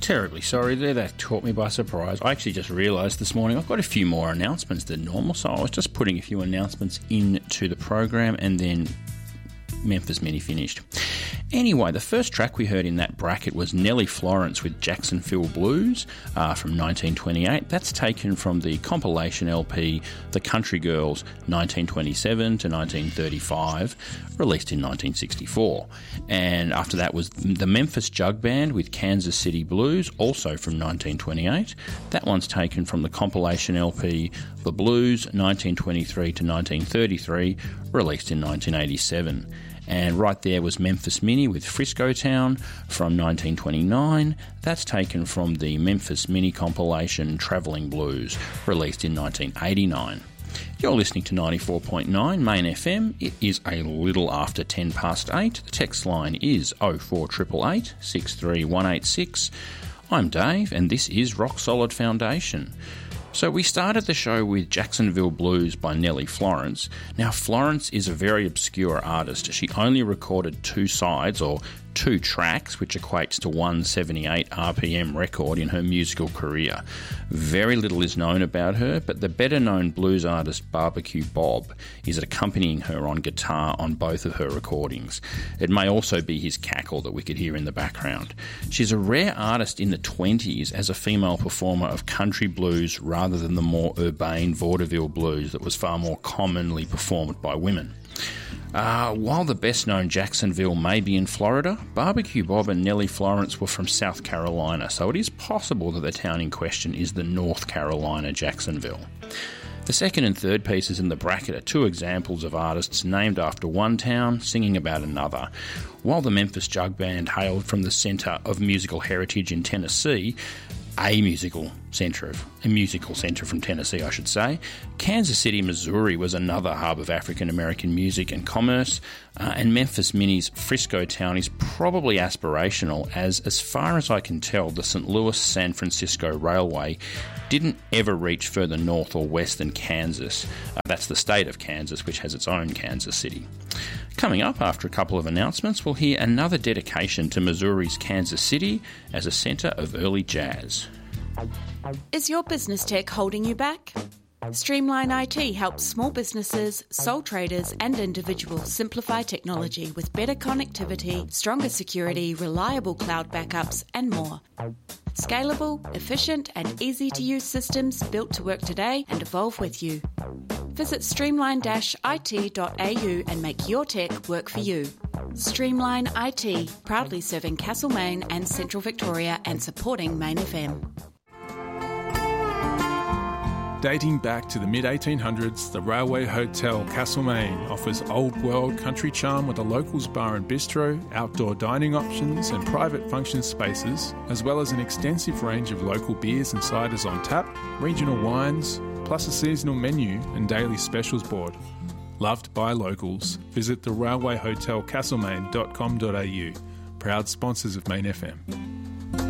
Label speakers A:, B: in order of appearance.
A: Terribly sorry there, that caught me by surprise. I actually just realised this morning I've got a few more announcements than normal, so I was just putting a few announcements into the program and then Memphis Mini finished. Anyway, the first track we heard in that bracket was Nellie Florence with Jacksonville Blues from 1928. That's taken from the compilation LP The Country Girls 1927 to 1935, released in 1964. And after that was the Memphis Jug Band with Kansas City Blues, also from 1928. That one's taken from the compilation LP The Blues 1923 to 1933, released in 1987. And right there was Memphis Mini with Frisco Town from 1929. That's taken from the Memphis Mini compilation Travelling Blues, released in 1989. You're listening to 94.9 Main FM. It is a little after 10 past 8. The text line is 04888 63186. I'm Dave, and this is Rock Solid Foundation. So we started the show with Jacksonville Blues by Nellie Florence. Now, Florence is a very obscure artist. She only recorded 2 sides, or 2 tracks, which equates to 178 RPM record in her musical career. Very little is known about her, but the better-known blues artist Barbecue Bob is accompanying her on guitar on both of her recordings. It may also be his cackle that we could hear in the background. She's a rare artist in the 20s as a female performer of country blues rather than the more urbane vaudeville blues that was far more commonly performed by women. While the best-known Jacksonville may be in Florida, Barbecue Bob and Nellie Florence were from South Carolina, so it is possible that the town in question is the North Carolina Jacksonville. The second and third pieces in the bracket are 2 examples of artists named after one town singing about another. While the Memphis Jug Band hailed from the centre of musical heritage in Tennessee, a musical centre from Tennessee, I should say. Kansas City, Missouri was another hub of African-American music and commerce, and Memphis Mini's Frisco Town is probably aspirational as far as I can tell, the St. Louis-San Francisco Railway didn't ever reach further north or west than Kansas. That's the state of Kansas, which has its own Kansas City. Coming up, after a couple of announcements, we'll hear another dedication to Missouri's Kansas City as a centre of early jazz.
B: Is your business tech holding you back? Streamline IT helps small businesses, sole traders and individuals simplify technology with better connectivity, stronger security, reliable cloud backups and more. Scalable, efficient and easy-to-use systems built to work today and evolve with you. Visit streamline-it.au and make your tech work for you. Streamline IT, proudly serving Castlemaine and Central Victoria and supporting Main FM.
C: Dating back to the mid-1800s, the Railway Hotel Castlemaine offers old-world country charm with a locals bar and bistro, outdoor dining options and private function spaces, as well as an extensive range of local beers and ciders on tap, regional wines, plus a seasonal menu and daily specials board. Loved by locals. Visit the railwayhotelcastlemaine.com.au. Proud sponsors of Main FM.